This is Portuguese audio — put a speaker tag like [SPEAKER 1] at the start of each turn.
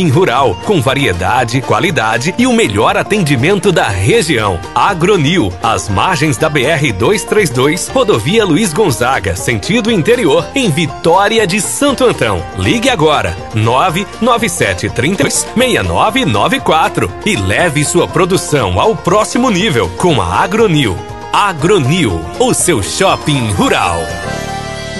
[SPEAKER 1] Rural, com variedade, qualidade e o melhor atendimento da região. Agronil, às margens da BR-232, rodovia Luiz Gonzaga, sentido interior, em Vitória de Santo Antão. Ligue agora, 997326994 e leve sua produção ao próximo nível com a Agronil. Agronil, o seu shopping rural.